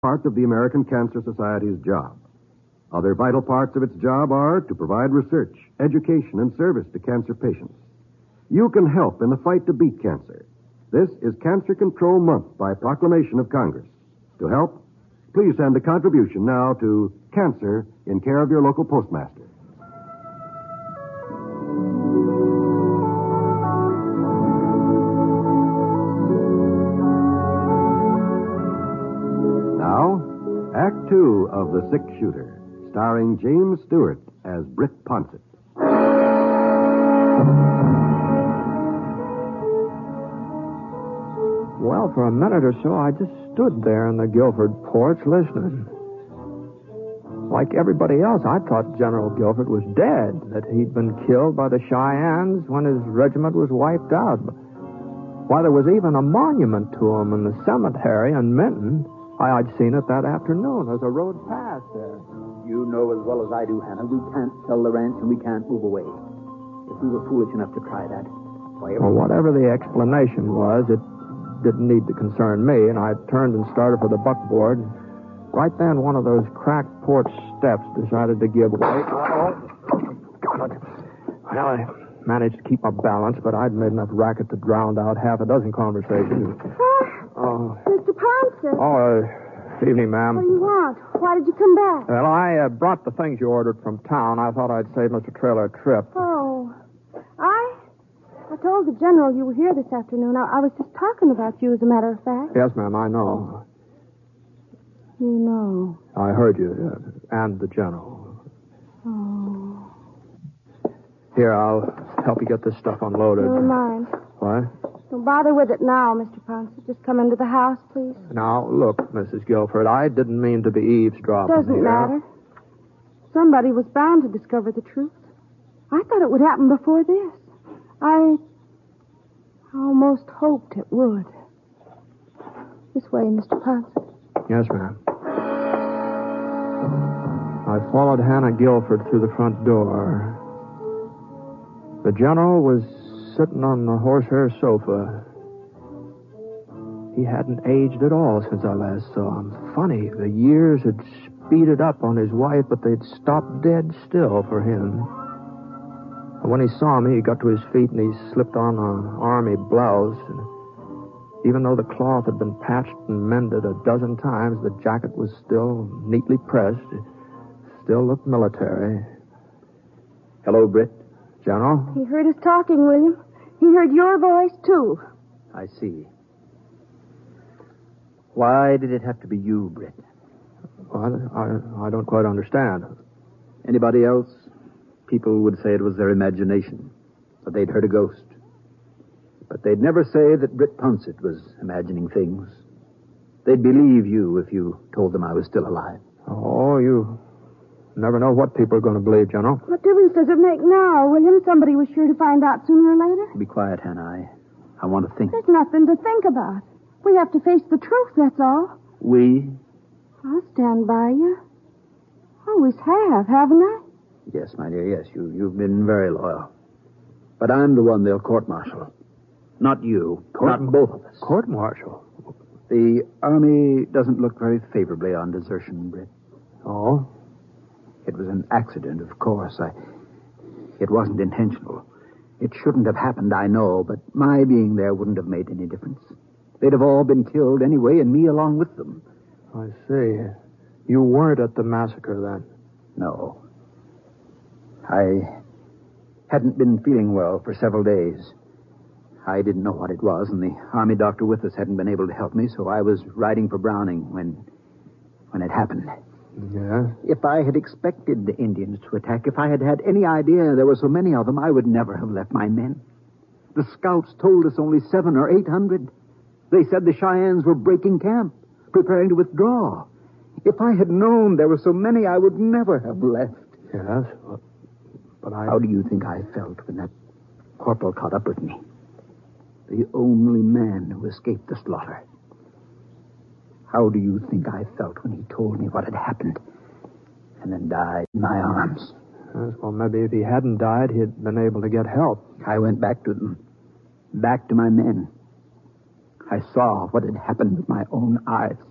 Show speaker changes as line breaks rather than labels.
Part of the American Cancer Society's job. Other vital parts of its job are to provide research, education, and service to cancer patients. You can help in the fight to beat cancer. This is Cancer Control Month by proclamation of Congress. To help, please send a contribution now to Cancer in care of your local postmaster. Now, Act Two of The Six Shooter, starring James Stewart as Britt Ponsett.
Well, for a minute or so, I just stood there in the Guilford porch listening. Like everybody else, I thought General Guilford was dead, that he'd been killed by the Cheyennes when his regiment was wiped out. Why, there was even a monument to him in the cemetery in Minton. I'd seen it that afternoon. There's a road past there.
You know as well as I do, Hannah, we can't sell the ranch and we can't move away. If we were foolish enough to try that,
Well, whatever the explanation was, it didn't need to concern me, and I turned and started for the buckboard. Right then, one of those cracked porch steps decided to give way. God. Well, I managed to keep my balance, but I'd made enough racket to drown out half a dozen conversations.
Mr. Ponsett.
Evening, ma'am.
What do you want? Why did you come back?
Well, I brought the things you ordered from town. I thought I'd save Mr. Traylor a trip.
Oh, I told the General you were here this afternoon. I was just talking about you, as a matter of fact.
Yes, ma'am, I know.
You know.
I heard you, and the General.
Oh.
Here, I'll help you get this stuff unloaded.
Never mind.
What?
Don't bother with it now, Mr. Ponsett. Just come into the house, please.
Now, look, Mrs. Guilford, I didn't mean to be eavesdropping.
Doesn't matter. Somebody was bound to discover the truth. I thought it would happen before this. I almost hoped it would. This way, Mr. Ponsett.
Yes, ma'am. I followed Hannah Guilford through the front door. The General was sitting on the horsehair sofa. He hadn't aged at all since I last saw him. Funny, the years had speeded up on his wife, but they'd stopped dead still for him. And when he saw me, he got to his feet and he slipped on an army blouse. And even though the cloth had been patched and mended a dozen times, the jacket was still neatly pressed. It still looked military.
Hello, Britt.
General?
He heard us talking, William. He heard your voice, too.
I see. Why did it have to be you, Britt?
Well, I don't quite understand.
Anybody else? People would say it was their imagination, that they'd heard a ghost. But they'd never say that Britt Ponsett was imagining things. They'd believe you if you told them I was still alive.
Oh, you never know what people are going to believe, General.
What difference does it make now, William? Somebody was sure to find out sooner or later.
Be quiet, Hannah. I want to think.
There's nothing to think about. We have to face the truth, that's all.
We?
I'll stand by you. Always have, haven't I?
Yes, my dear, yes. You've been very loyal. But I'm the one they'll court-martial. Not you. Not both of us.
Court-martial?
The Army doesn't look very favorably on desertion, Britt.
Oh?
It was an accident, of course. It wasn't intentional. It shouldn't have happened, I know, but my being there wouldn't have made any difference. They'd have all been killed anyway, and me along with them.
I see. You weren't at the massacre then?
No. I hadn't been feeling well for several days. I didn't know what it was, and the Army doctor with us hadn't been able to help me, so I was riding for Browning when it happened.
Yeah?
If I had expected the Indians to attack, if I had had any idea there were so many of them, I would never have left my men. The scouts told us only 700 or 800. They said the Cheyennes were breaking camp, preparing to withdraw. If I had known there were so many, I would never have left.
Yes, but
How do you think I felt when that corporal caught up with me? The only man who escaped the slaughter. How do you think I felt when he told me what had happened and then died in my arms?
Yes, well, maybe if he hadn't died, he'd been able to get help.
I went back to them, back to my men. I saw what had happened with my own eyes.